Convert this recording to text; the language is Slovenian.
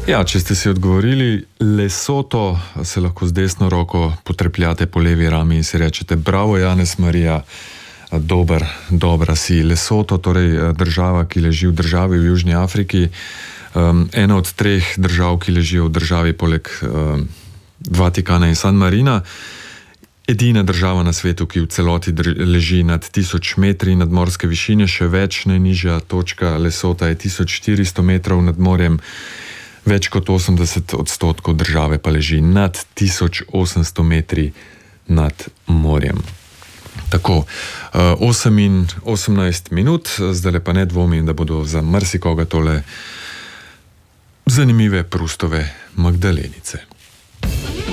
Ja, če ste si odgovorili Lesoto, se lahko z desno roko potrepljate po levi rami in si rečete: bravo, Janez Marija, dobra si. Lesoto, torej država, ki leži v državi v Južni Afriki, ena od 3 držav, ki ležijo v državi poleg Vatikana in San Marina. Edina država na svetu, ki v celoti leži nad 1000 metri nadmorske višine, še več, najnižja točka Lesota je 1400 metrov nad morjem. Več kot 80% države pa leži nad 1800 metri nad morjem. Tako, 8 in 18 minut, zdaj pa ne dvomim, da bodo za marsikoga tole zanimive Proustove Magdalenice.